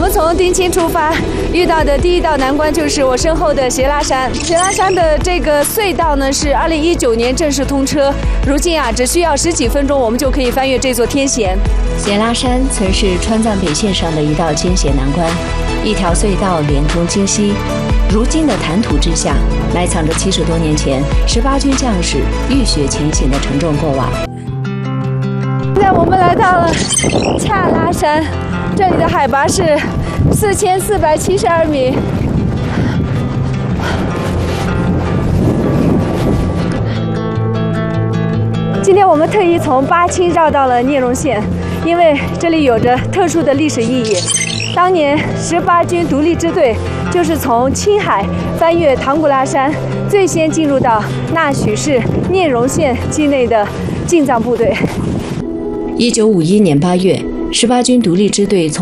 们从丁青出发，遇到的第一道难关就是我身后的斜拉山。斜拉山的这个隧道呢，是2019年正式通车，如今只需要10几分钟，我们就可以翻越这座天险。 斜拉山曾是川藏北线上的一道艰险难关，一条隧道连通京西。如今的坦土之下，埋藏着70多年前18军将士浴血前行的沉重过往。 现在我们来到了恰拉山，这里的海拔是4472米。今天我们特意从巴青绕到了聂荣县，因为这里有着特殊的历史意义。当年18军独立支队就是从青海翻越唐古拉山，最先进入到那曲市聂荣县境内的进藏部队。 1951年8月，18军独立支队从